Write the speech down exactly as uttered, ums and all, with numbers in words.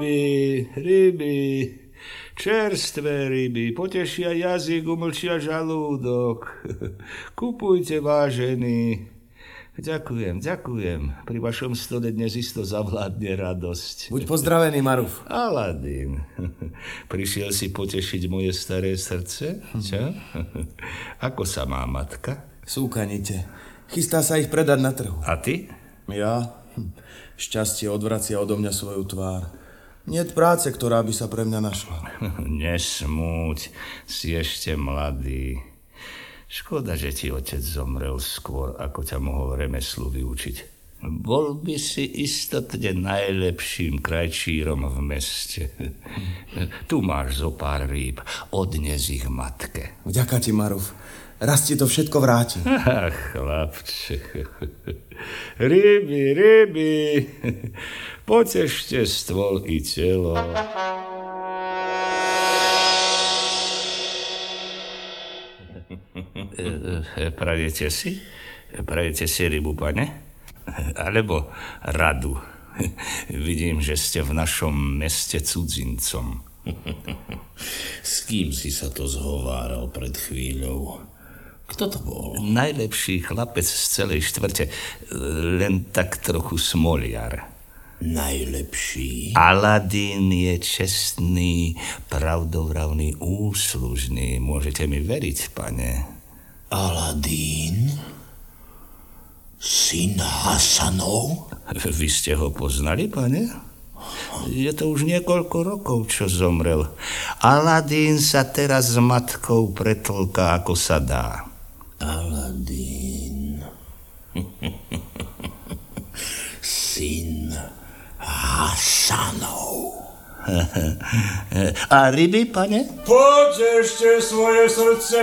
ryby, čerstvé ryby, potešia jazyk, umlčia žalúdok. Kupujte, vážení. Ďakujem, ďakujem. Pri vašom stole dnes isto zavládne radosť. Buď pozdravený, Maruf. Aladín, prišiel si potešiť moje staré srdce? Čo? Ako sa má matka? Súkanite. Chystá sa ich predať na trhu. A ty? Ja? Šťastie odvracia odo mňa svoju tvár. Niet práce, ktorá by sa pre mňa našla. Nesmúť, si ešte mladý. Škoda, že ti otec zomrel skôr, ako ťa mohol remeslu vyučiť. Bol by si istotne najlepším krajčírom v meste. Tu máš zo pár rýb, odnes ich matke. Vďaka ti, Maruf. Raz ti to všetko vráti. Ach, chlapče. Ryby, ryby. Potešte stôl i telo. Prajete si? Prajete si rybu, pane? Alebo radu? Vidím, že ste v našom meste cudzincom. S kým si sa to zhováral pred chvíľou? Kto to bol? Najlepší chlapec z celej štvrte, len tak trochu smoliar. Najlepší? Aladín je čestný, pravdovravný, úslužný. Môžete mi veriť, pane. Aladín? Syn Hasanov? Vy ste ho poznali, pane? Je to už niekoľko rokov, čo zomrel. Aladín sa teraz s matkou pretlká, ako sa dá. Aladín. Syn Hasanov. A ryby, pane? Potešte svoje srdce,